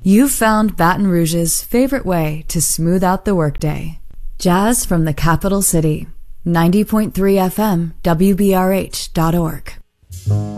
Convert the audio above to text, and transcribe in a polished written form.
You've found Baton Rouge's favorite way to smooth out the workday. Jazz from the capital city. 90.3 FM, WBRH.org.